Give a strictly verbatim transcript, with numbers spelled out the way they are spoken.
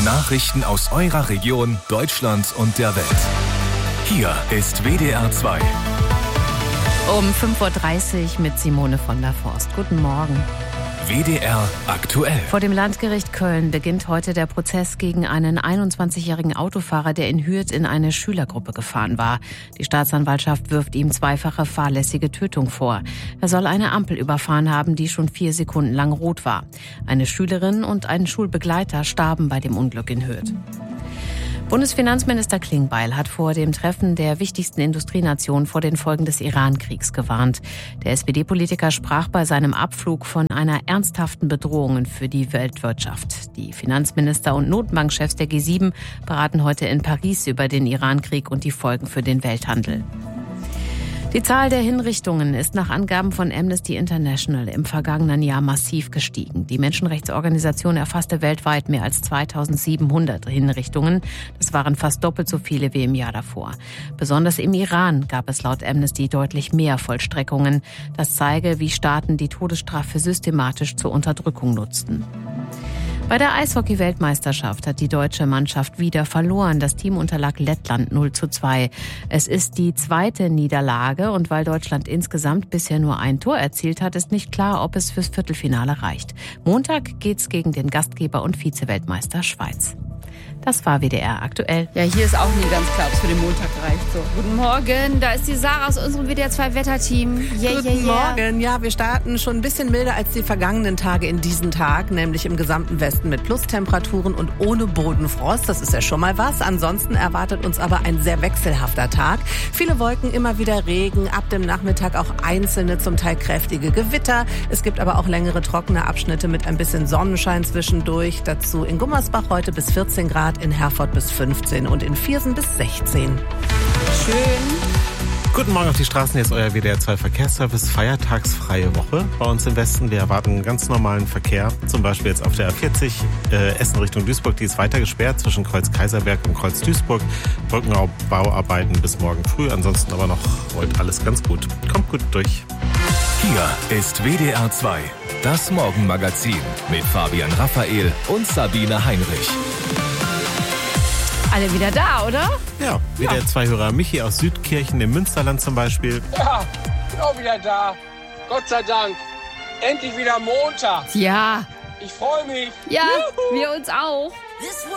Nachrichten aus eurer Region, Deutschland und der Welt. Hier ist W D R zwei. Um fünf Uhr dreißig mit Simone von der Forst. Guten Morgen. W D R aktuell. Vor dem Landgericht Köln beginnt heute der Prozess gegen einen einundzwanzigjährigen Autofahrer, der in Hürth in eine Schülergruppe gefahren war. Die Staatsanwaltschaft wirft ihm zweifache fahrlässige Tötung vor. Er soll eine Ampel überfahren haben, die schon vier Sekunden lang rot war. Eine Schülerin und ein Schulbegleiter starben bei dem Unglück in Hürth. Bundesfinanzminister Klingbeil hat vor dem Treffen der wichtigsten Industrienation vor den Folgen des Iran-Kriegs gewarnt. Der S P D-Politiker sprach bei seinem Abflug von einer ernsthaften Bedrohung für die Weltwirtschaft. Die Finanzminister und Notenbankchefs der G sieben beraten heute in Paris über den Iran-Krieg und die Folgen für den Welthandel. Die Zahl der Hinrichtungen ist nach Angaben von Amnesty International im vergangenen Jahr massiv gestiegen. Die Menschenrechtsorganisation erfasste weltweit mehr als zweitausendsiebenhundert Hinrichtungen. Das waren fast doppelt so viele wie im Jahr davor. Besonders im Iran gab es laut Amnesty deutlich mehr Vollstreckungen. Das zeige, wie Staaten die Todesstrafe systematisch zur Unterdrückung nutzten. Bei der Eishockey-Weltmeisterschaft hat die deutsche Mannschaft wieder verloren. Das Team unterlag Lettland null zu zwei. Es ist die zweite Niederlage und weil Deutschland insgesamt bisher nur ein Tor erzielt hat, ist nicht klar, ob es fürs Viertelfinale reicht. Montag geht's gegen den Gastgeber und Vize-Weltmeister Schweiz. Das war W D R aktuell. Ja, hier ist auch nie ganz klar, ob es für den Montag reicht. So, guten Morgen, da ist die Sarah aus unserem W D R zwei Wetterteam. Yeah, guten yeah, yeah. Morgen, ja, wir starten schon ein bisschen milder als die vergangenen Tage in diesen Tag, nämlich im gesamten Westen mit Plustemperaturen und ohne Bodenfrost. Das ist ja schon mal was. Ansonsten erwartet uns aber ein sehr wechselhafter Tag. Viele Wolken, immer wieder Regen, ab dem Nachmittag auch einzelne, zum Teil kräftige Gewitter. Es gibt aber auch längere trockene Abschnitte mit ein bisschen Sonnenschein zwischendurch. Dazu in Gummersbach heute bis vierzehn Grad, in Herford bis fünfzehn und in Viersen bis sechzehn. Schön. Guten Morgen auf die Straßen, hier ist euer W D R zwei Verkehrsservice, feiertagsfreie Woche bei uns im Westen. Wir erwarten einen ganz normalen Verkehr, zum Beispiel jetzt auf der A vierzig, äh, Essen Richtung Duisburg, die ist weiter gesperrt zwischen Kreuz Kaiserberg und Kreuz Duisburg. Brückenbauarbeiten bis morgen früh, ansonsten aber noch heute alles ganz gut. Kommt gut durch. Hier ist W D R zwei, das Morgenmagazin mit Fabian Raphael und Sabine Heinrich. Alle wieder da, oder? Ja, W D R zwei-Hörer Michi aus Südkirchen im Münsterland zum Beispiel. Ja, bin auch wieder da. Gott sei Dank. Endlich wieder Montag. Ja. Ich freue mich. Ja, Juhu. Wir uns auch.